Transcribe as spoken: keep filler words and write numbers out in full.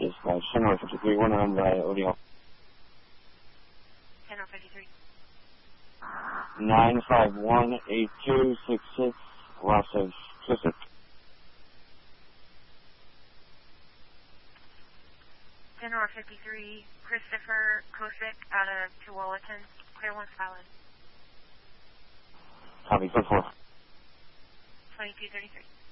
messages by Summer fifty-three, one on by O D L. ten oh fifty-three. nine five one eight two six six, loss of Kosick. ten oh fifty-three, Christopher Kosick out of Tualatin, clear one solid. Copy, four four. twenty-two thirty-three.